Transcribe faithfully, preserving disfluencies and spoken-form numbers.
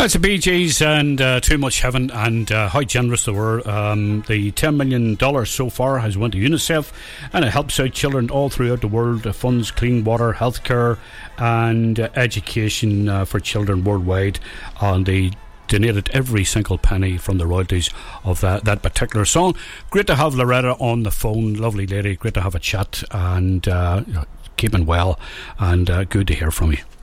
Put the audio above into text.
That's the Bee Gees and uh, Too Much Heaven, and uh, how generous they were. Um, the ten million dollars so far has went to UNICEF, and it helps out children all throughout the world. It funds clean water, healthcare and uh, education uh, for children worldwide, and they donated every single penny from the royalties of that, that particular song. Great to have Loretta on the phone. Lovely lady. Great to have a chat, and uh, keeping well, and uh, good to hear from you.